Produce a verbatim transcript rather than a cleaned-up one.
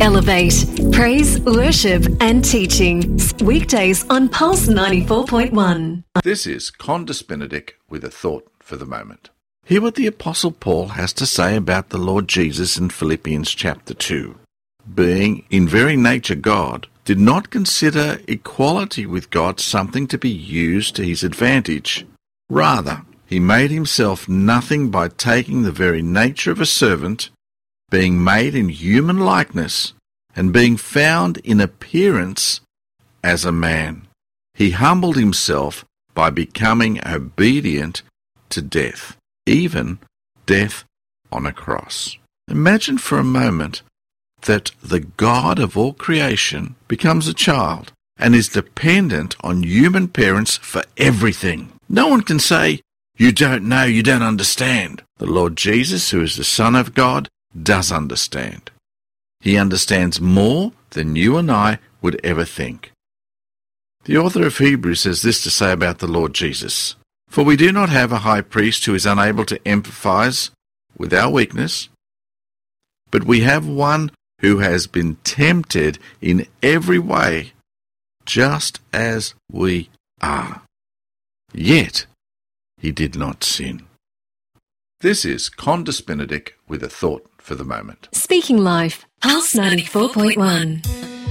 Elevate, praise, worship and teaching. Weekdays on Pulse ninety-four point one. This is Condis Benedict with a thought for the moment. Hear what the Apostle Paul has to say about the Lord Jesus in Philippians chapter two. Being in very nature God, did not consider equality with God something to be used to his advantage. Rather, he made himself nothing by taking the very nature of a servant, being made in human likeness, and being found in appearance as a man. He humbled himself by becoming obedient to death, even death on a cross. Imagine for a moment that the God of all creation becomes a child and is dependent on human parents for everything. No one can say, "You don't know, you don't understand." The Lord Jesus, who is the Son of God, does understand. He understands more than you and I would ever think. The author of Hebrews has this to say about the Lord Jesus. For we do not have a high priest who is unable to empathize with our weakness, but we have one who has been tempted in every way, just as we are. Yet he did not sin. This is Condis Benedict with a thought for the moment. Speaking Life, Pulse ninety-four point one.